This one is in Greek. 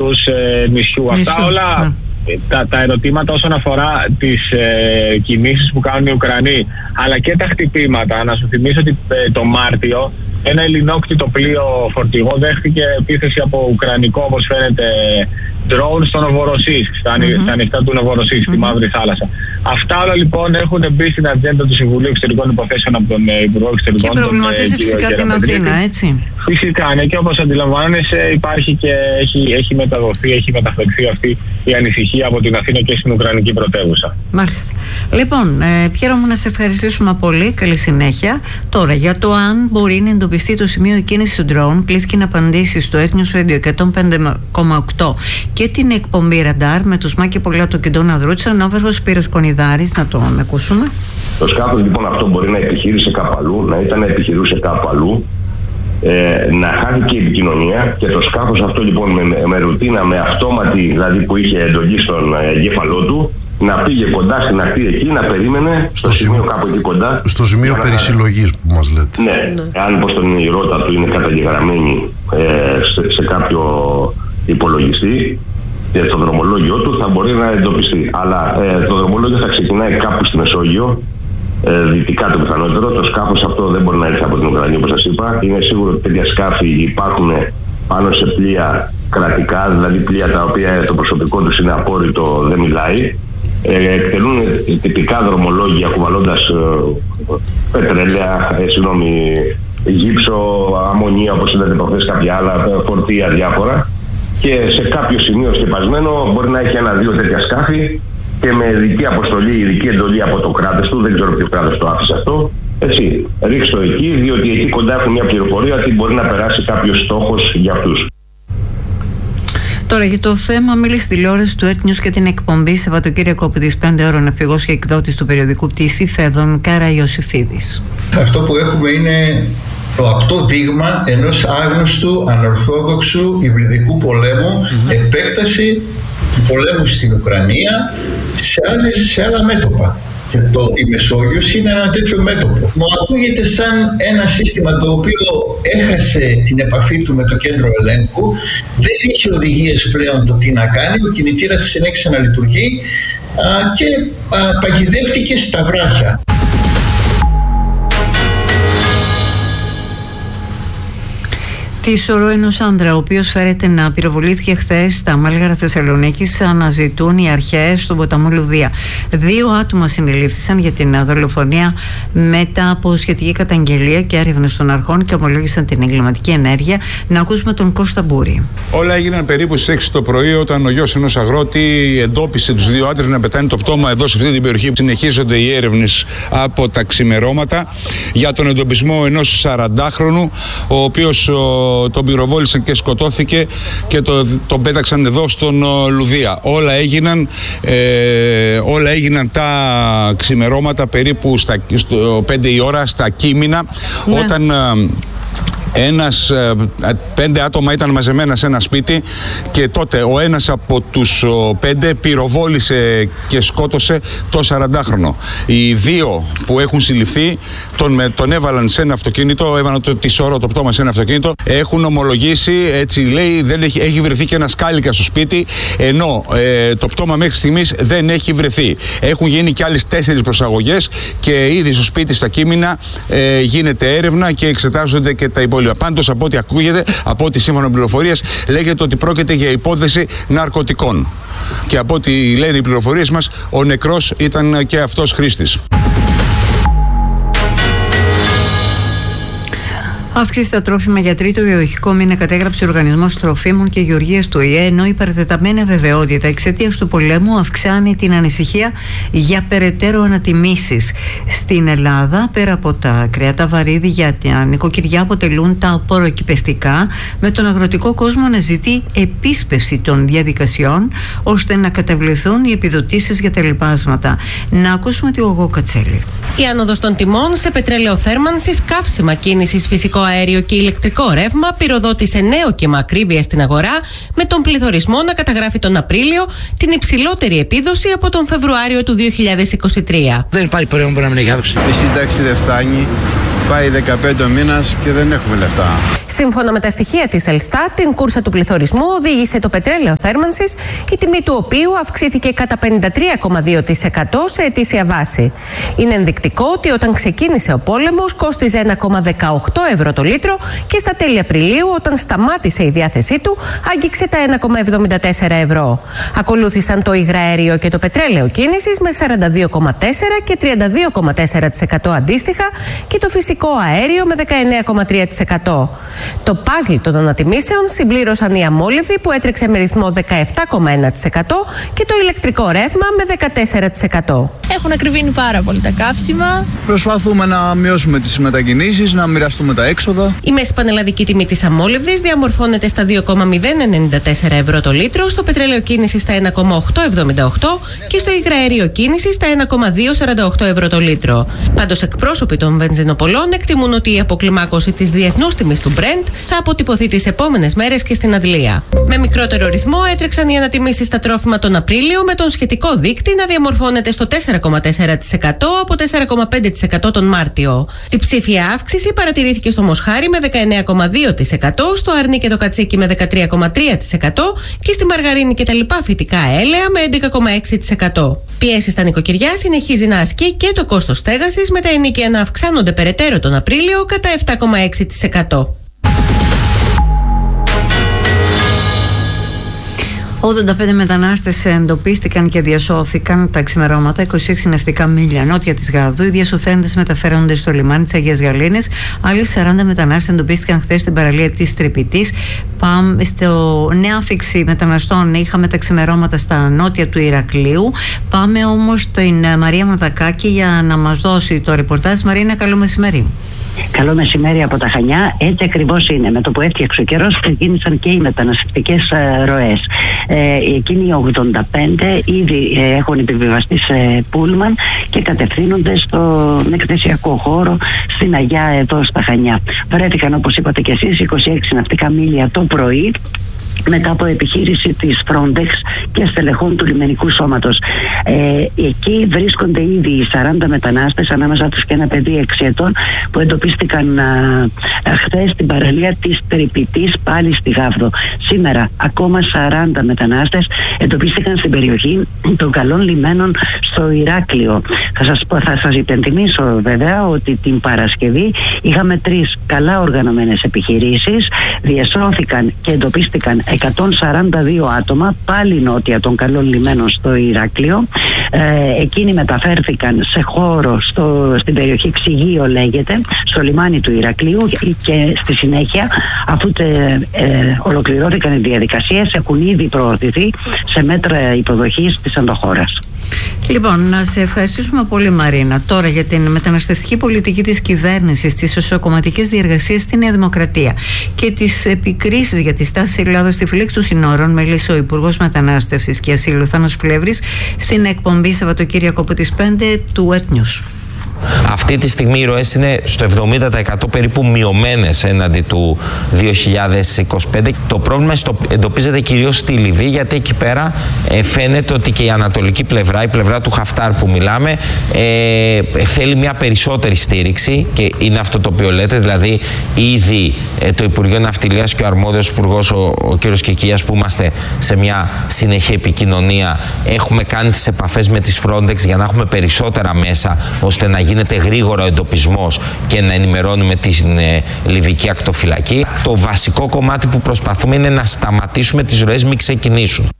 χώρους νησιού. Αυτά όλα τα ερωτήματα όσον αφορά τις κινήσεις που κάνουν οι Ουκρανοί, αλλά και τα χτυπήματα. Να σου θυμίσω ότι το Μάρτιο ένα ελληνόκτητο πλοίο φορτηγό δέχτηκε επίθεση από ουκρανικό, όπως φαίνεται, drone στο Νοβοροσίσκ, στα ανοιχτά του Νοβοροσίσκ, στη Μαύρη Θάλασσα. Αυτά όλα λοιπόν έχουν μπει στην ατζέντα του Συμβουλίου Εξωτερικών Υποθέσεων από τον Υπουργό Εξωτερικών. Και προβληματίζει φυσικά την Αθήνα, έτσι. Φυσικά, ναι, και όπως αντιλαμβάνεσαι, υπάρχει και έχει μεταδοθεί, έχει μεταφερθεί αυτή η ανησυχία από την Αθήνα και στην Ουκρανική πρωτεύουσα. Μάλιστα. Λοιπόν, Πιέρο μου, να σε ευχαριστήσουμε πολύ. Καλή συνέχεια. Τώρα, για το αν μπορεί να εντοπιστεί το σημείο κίνησης του drone, κλήθηκε να απαντήσει στο Έθνιος Radio 105,8 και την εκπομπή Ραντάρ με τους Μάκη Πολάτο και Ντόνα Δρούτσα, ναύαρχος Σπύρος Κονιδάρης. Να τον ακούσουμε. Το σκάφος λοιπόν αυτό μπορεί να επιχείρησε κάπου αλλού, να ήταν να επιχειρούσε κάπου αλλού, να χάθηκε η επικοινωνία και το σκάφος αυτό λοιπόν με ρουτίνα, με αυτόματη, δηλαδή που είχε εντολή στον εγκέφαλό του, να πήγε κοντά στην ακτή εκεί, να περίμενε στο σημείο κάπου εκεί κοντά. Στο σημείο περισυλλογής που μας λέτε. Ναι, αν πως η ρότα του είναι καταγεγραμμένη σε κάποιο υπολογιστή και το δρομολόγιο του, θα μπορεί να εντοπιστεί. Αλλά το δρομολόγιο θα ξεκινάει κάπου στη Μεσόγειο, δυτικά το πιθανότερο. Το σκάφος αυτό δεν μπορεί να έρθει από την Ουκρανία, όπως σας είπα. Είναι σίγουρο ότι τέτοια σκάφη υπάρχουν πάνω σε πλοία κρατικά, δηλαδή πλοία τα οποία το προσωπικό τους είναι απόρριτο, δεν μιλάει. Εκτελούν τυπικά δρομολόγια κουβαλώντας πετρέλαια, γύψο, αμμονία, όπως είδατε προχθές, κάποια άλλα φορτία διάφορα. Και σε κάποιο σημείο σκεπασμένο μπορεί να έχει ένα-δύο τέτοια σκάφη και με ειδική αποστολή, ειδική εντολή από το κράτος του, δεν ξέρω ποιο κράτος το άφησε αυτό. Έτσι, ρίξτε το εκεί, διότι εκεί κοντά έχουν μια πληροφορία ότι μπορεί να περάσει κάποιος στόχος για αυτούς. Τώρα για το θέμα μίλησε στη τηλεόραση του Earth News και την εκπομπή Σαββατοκύριακο από τις 5 ώρων ναυπηγός και εκδότης του περιοδικού Πτήση Φέδων Καραϊωσήφιδης. Αυτό που έχουμε είναι το απτό δείγμα ενός άγνωστου, ανορθόδοξου υβριδικού πολέμου, επέκταση του πολέμου στην Ουκρανία σε άλλα μέτωπα. Και η Μεσόγειος είναι ένα τέτοιο μέτωπο. Μου ακούγεται σαν ένα σύστημα το οποίο έχασε την επαφή του με το κέντρο ελέγχου, δεν είχε οδηγίες πλέον το τι να κάνει, ο κινητήρας συνέχισε να λειτουργεί και παγιδεύτηκε στα βράχια. Τη σωρό ενός άνδρα, ο οποίος φέρεται να πυροβολήθηκε χθες στα Μάλγαρα Θεσσαλονίκης, αναζητούν οι αρχές στον ποταμό Λουδία. 2 άτομα συνελήφθησαν για την δολοφονία μετά από σχετική καταγγελία και έρευνες των αρχών και ομολόγησαν την εγκληματική ενέργεια. Να ακούσουμε τον Κώστα Μπούρη. Όλα έγιναν περίπου στις 6 το πρωί, όταν ο γιος ενός αγρότη εντόπισε τους 2 άντρες να πετάνε το πτώμα εδώ σε αυτή την περιοχή. Συνεχίζονται οι έρευνες από τα ξημερώματα για τον εντοπισμό ενός 40χρονου, ο οποίος τον πυροβόλησαν και σκοτώθηκε και τον πέταξαν εδώ στον Λουδία. Όλα έγιναν τα ξημερώματα περίπου στο 5 η ώρα στα Κείμηνα, όταν 5 άτομα ήταν μαζεμένα σε ένα σπίτι και τότε ο ένας από τους 5 πυροβόλησε και σκότωσε το 40χρονο. Οι 2 που έχουν συλληφθεί τον έβαλαν σε ένα αυτοκίνητο, έβαλαν το πτώμα σε ένα αυτοκίνητο, έχουν ομολογήσει, έτσι λέει, έχει βρεθεί και ένα σκάλικα στο σπίτι, ενώ το πτώμα μέχρι στιγμής δεν έχει βρεθεί. Έχουν γίνει και άλλες 4 προσαγωγές και ήδη στο σπίτι στα Κείμηνα γίνεται έρευνα και εξετάζονται και τα υπόλοιπα. Πάντως, από ό,τι ακούγεται, από ό,τι σύμφωνα με πληροφορίες, λέγεται ότι πρόκειται για υπόθεση ναρκωτικών. Και από ό,τι λένε οι πληροφορίες μας, ο νεκρός ήταν και αυτός χρήστης. Αύξηση στα τρόφιμα για τρίτο διαδοχικό μήνα κατέγραψε ο Οργανισμός Τροφίμων και Γεωργίας του ΟΗΕ, ενώ η παρατεταμένη αβεβαιότητα εξαιτίας του πολέμου αυξάνει την ανησυχία για περαιτέρω ανατιμήσεις. Στην Ελλάδα, πέρα από τα κρέατα, βαρύδι για τα νοικοκυριά αποτελούν τα απορροκυπευτικά, με τον αγροτικό κόσμο να ζητεί επίσπευση των διαδικασιών ώστε να καταβληθούν οι επιδοτήσεις για τα λοιπάσματα. Να ακούσουμε τη Γογό Κατσέλη. Η άνοδος των τιμών σε πετρέλαιο θέρμανσης, καύσιμα κίνησης, φυσικό αέριο και ηλεκτρικό ρεύμα πυροδότησε νέο κύμα ακρίβειας στην αγορά, με τον πληθωρισμό να καταγράφει τον Απρίλιο την υψηλότερη επίδοση από τον Φεβρουάριο του 2023. Δεν υπάρχει προϊόν που να μην έχει αύξηση. Η σύνταξη δεν φτάνει. Πάει 15 μήνας και δεν έχουμε λεφτά. Σύμφωνα με τα στοιχεία της Ελστάτ, την κούρσα του πληθωρισμού οδήγησε το πετρέλαιο θέρμανσης, η τιμή του οποίου αυξήθηκε κατά 53,2% σε ετήσια βάση. Είναι ενδεικτικό ότι όταν ξεκίνησε ο πόλεμος κόστιζε 1,18 ευρώ το λίτρο και στα τέλη Απριλίου, όταν σταμάτησε η διάθεσή του, άγγιξε τα 1,74 ευρώ. Ακολούθησαν το υγραέριο και το πετρέλαιο κίνησης με 42,4% και 32,4% αντίστοιχα και το φυσικό αέριο με 19,3%. Το παζλ των ανατιμήσεων συμπλήρωσαν οι αμόλυβδοι που έτρεξε με ρυθμό 17,1% και το ηλεκτρικό ρεύμα με 14%. Έχουν ακριβήνει πάρα πολύ τα καύσιμα. Προσπαθούμε να μειώσουμε τις μετακινήσεις, να μοιραστούμε τα έξοδα. Η μέση πανελλαδική τιμή της αμόλυβδης διαμορφώνεται στα 2,094 ευρώ το λίτρο, στο πετρέλαιο κίνησης στα 1,878 και στο υγραέριο κίνησης στα 1,248 ευρώ το λίτρο. Πάντως, εκπρόσωποι των βενζινοπολών εκτιμούν ότι η αποκλιμάκωση της διεθνούς τιμής του Brent θα αποτυπωθεί τις επόμενες μέρες και στην Αντλία. Με μικρότερο ρυθμό έτρεξαν οι ανατιμήσεις στα τρόφιμα τον Απρίλιο, με τον σχετικό δείκτη να διαμορφώνεται στο 4,4% από 4,5% τον Μάρτιο. Διψήφια αύξηση παρατηρήθηκε στο μοσχάρι με 19,2%, στο αρνί και το κατσίκι με 13,3% και στη μαργαρίνη και τα λοιπά φυτικά έλαια με 11,6%. Πιέσει στα νοικοκυριά συνεχίζει να ασκεί και το κόστος στέγασης, με τα ενοίκια να αυξάνονται περαιτέρω τον Απρίλιο κατά 7,6%. 85 μετανάστες εντοπίστηκαν και διασώθηκαν τα ξημερώματα 26 ναυτικά μίλια νότια της Γαδού. Οι διασωθέντες μεταφέρονται στο λιμάνι της Αγίας Γαλήνης. Άλλοι 40 μετανάστες εντοπίστηκαν χθες στην παραλία της Τρυπητής. Πάμε στο νέα άφιξη μεταναστών. Είχαμε τα ξημερώματα στα νότια του Ηρακλείου. Πάμε όμως στην Μαρία Μαδακάκη για να μας δώσει το ρεπορτάζ. Μαρία, καλό μεσημέρι. Καλό μεσημέρι από τα Χανιά. Έτσι ακριβώς είναι. Με το που έφτιαξε ο καιρός ξεκίνησαν και οι μεταναστευτικές ροές. Εκείνοι οι 85 ήδη έχουν επιβιβαστεί σε πούλμαν και κατευθύνονται στον εκθεσιακό χώρο στην Αγιά εδώ στα Χανιά. Βρέθηκαν, όπως είπατε και εσείς, 26 ναυτικά μίλια το πρωί, μετά από επιχείρηση της Frontex και στελεχών του λιμενικού σώματος. Εκεί βρίσκονται ήδη οι 40 μετανάστες, ανάμεσα τους και ένα παιδί 6 ετών, που εντοπίστηκαν χθες στην παραλία της Τρυπητής, πάλι στη Γάβδο. Σήμερα ακόμα 40 μετανάστες εντοπίστηκαν στην περιοχή των καλών λιμένων στο Ηράκλειο. Θα σας υπενθυμίσω βέβαια ότι την Παρασκευή είχαμε 3 καλά οργανωμένες επιχειρήσεις. Διασώθηκαν και εντοπίστηκαν 142 άτομα, πάλι νότια των καλών λιμένων στο Ηράκλειο. Εκείνοι μεταφέρθηκαν σε χώρο στην περιοχή Ξηγείο, λέγεται, στο λιμάνι του Ηρακλείου, και στη συνέχεια, αφού ολοκληρώθηκαν οι διαδικασίες, έχουν ήδη προωθηθεί σε μέτρα υποδοχής της ενδοχώρας. Λοιπόν, να σε ευχαριστήσουμε πολύ, Μαρίνα. Τώρα για την μεταναστευτική πολιτική της κυβέρνησης, τις σοσιοκομματικές διεργασίες στη Νέα Δημοκρατία και τις επικρίσεις για τη στάση της Ελλάδας στη φυλάξη των συνόρων, μίλησε ο Υπουργός Μετανάστευσης και Ασύλου Θάνος Πλεύρης στην εκπομπή Σαββατοκύριακο από τις 5 του Earth News. Αυτή τη στιγμή οι ροές είναι στο 70% περίπου μειωμένες έναντι του 2025. Το πρόβλημα εντοπίζεται κυρίως στη Λιβύη, γιατί εκεί πέρα φαίνεται ότι και η ανατολική πλευρά, η πλευρά του Χαφτάρ που μιλάμε, θέλει μια περισσότερη στήριξη, και είναι αυτό το οποίο λέτε, δηλαδή ήδη το Υπουργείο Ναυτιλίας και ο αρμόδιος υπουργός, ο κ. Κικίας, που είμαστε σε μια συνεχή επικοινωνία, έχουμε κάνει τις επαφές με τις Frontex για να έχουμε περισσότερα μέσα, ώστε να γίνεται γρήγορο εντοπισμός και να ενημερώνουμε την Λιβική ακτοφυλακή. Το βασικό κομμάτι που προσπαθούμε είναι να σταματήσουμε τις ροές, μην ξεκινήσουν.